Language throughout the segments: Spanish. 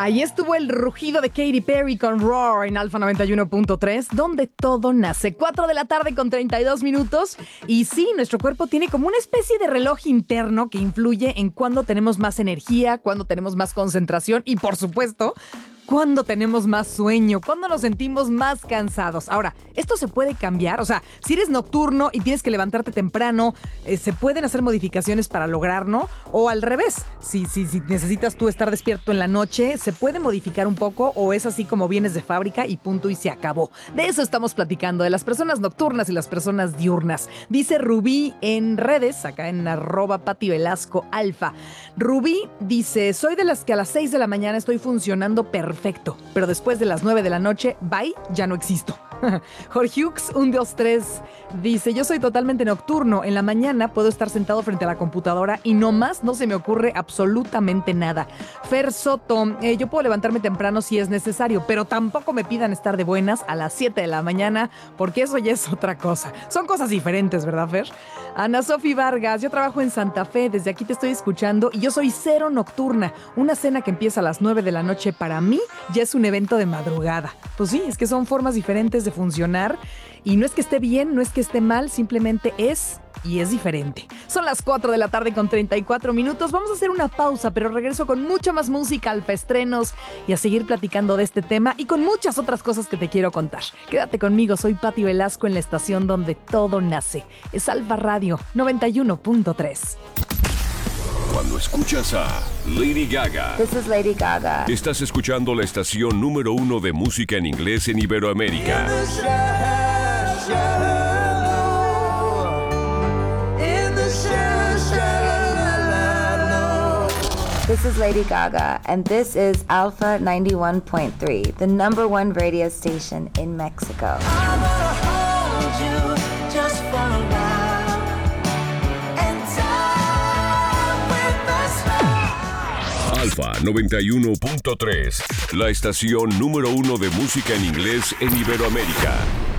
Ahí estuvo el rugido de Katy Perry con Roar en Alfa 91.3, donde todo nace. 4 de la tarde con 32 minutos. Y sí, nuestro cuerpo tiene como una especie de reloj interno que influye en cuándo tenemos más energía, cuándo tenemos más concentración y, por supuesto, cuándo tenemos más sueño, cuándo nos sentimos más cansados. Ahora, esto se puede cambiar. O sea, si eres nocturno y tienes que levantarte temprano, se pueden hacer modificaciones para lograrlo. O al revés, si necesitas tú estar despierto en la noche, se puede modificar un poco o es así como vienes de fábrica y punto y se acabó. De eso estamos platicando, de las personas nocturnas y las personas diurnas. Dice Rubí en redes, acá en @PatiVelascoAlfa. Rubí dice, soy de las que a las 6 de la mañana estoy funcionando perfecto, pero después de las 9 de la noche, bye, ya no existo. Jorge Hughes, 123, dice, yo soy totalmente nocturno. En la mañana puedo estar sentado frente a la computadora y nomás no se me ocurre absolutamente nada. Fer Soto, yo puedo levantarme temprano si es necesario, pero tampoco me pidan estar de buenas a las 7 de la mañana, porque eso ya es otra cosa. Son cosas diferentes, ¿verdad, Fer? Ana Sofi Vargas, yo trabajo en Santa Fe, desde aquí te estoy escuchando y yo soy cero nocturna. Una cena que empieza a las 9 de la noche para mí ya es un evento de madrugada. Pues sí, es que son formas diferentes de funcionar y no es que esté bien, no es que esté mal, simplemente es y es diferente. Son las 4 de la tarde con 34 minutos. Vamos a hacer una pausa, pero regreso con mucha más música, alfaestrenos y a seguir platicando de este tema y con muchas otras cosas que te quiero contar. Quédate conmigo, soy Pati Velasco en la estación donde todo nace. Es Alfa Radio 91.3. Cuando escuchas a Lady Gaga, This is Lady Gaga. Estás escuchando la estación número 1 de música en inglés en Iberoamérica. This is Lady Gaga, and this is Alpha 91.3, the #1 radio station in Mexico. Alfa 91.3, la estación número 1 de música en inglés en Iberoamérica.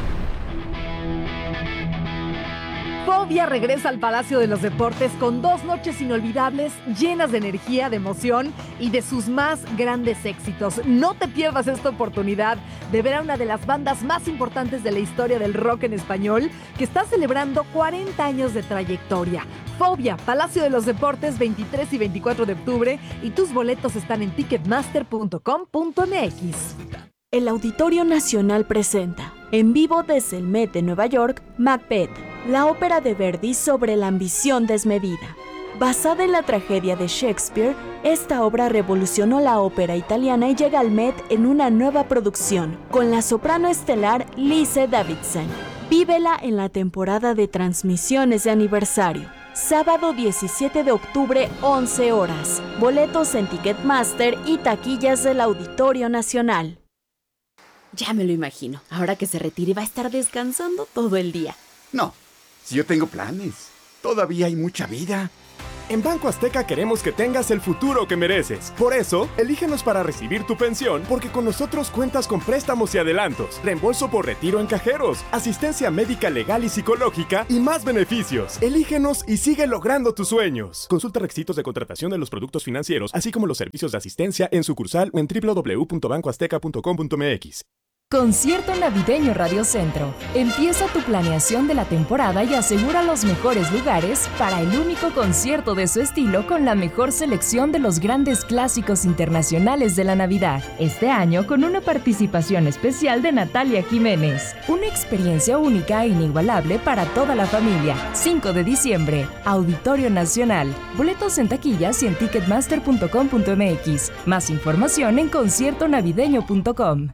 Fobia regresa al Palacio de los Deportes con 2 noches inolvidables llenas de energía, de emoción y de sus más grandes éxitos. No te pierdas esta oportunidad de ver a una de las bandas más importantes de la historia del rock en español que está celebrando 40 años de trayectoria. Fobia, Palacio de los Deportes, 23 y 24 de octubre y tus boletos están en ticketmaster.com.mx. El Auditorio Nacional presenta, en vivo desde el Met de Nueva York, Macbeth, la ópera de Verdi sobre la ambición desmedida. Basada en la tragedia de Shakespeare, esta obra revolucionó la ópera italiana y llega al Met en una nueva producción, con la soprano estelar Lise Davidson. Vívela en la temporada de transmisiones de aniversario. Sábado 17 de octubre, 11 horas. Boletos en Ticketmaster y taquillas del Auditorio Nacional. Ya me lo imagino. Ahora que se retire va a estar descansando todo el día. No, si yo tengo planes. Todavía hay mucha vida. En Banco Azteca queremos que tengas el futuro que mereces. Por eso, elígenos para recibir tu pensión, porque con nosotros cuentas con préstamos y adelantos, reembolso por retiro en cajeros, asistencia médica legal y psicológica y más beneficios. Elígenos y sigue logrando tus sueños. Consulta requisitos de contratación de los productos financieros, así como los servicios de asistencia en sucursal o en www.bancoazteca.com.mx. Concierto Navideño Radio Centro. Empieza tu planeación de la temporada y asegura los mejores lugares para el único concierto de su estilo con la mejor selección de los grandes clásicos internacionales de la Navidad. Este año con una participación especial de Natalia Jiménez. Una experiencia única e inigualable para toda la familia. 5 de diciembre, Auditorio Nacional. Boletos en taquillas y en ticketmaster.com.mx. Más información en conciertonavideño.com.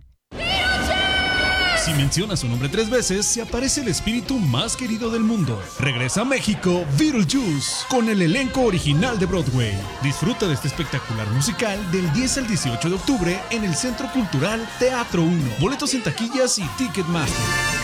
Si mencionas su nombre 3 veces, se aparece el espíritu más querido del mundo. Regresa a México Beetlejuice con el elenco original de Broadway. Disfruta de este espectacular musical del 10 al 18 de octubre en el Centro Cultural Teatro 1. Boletos en taquillas y Ticketmaster.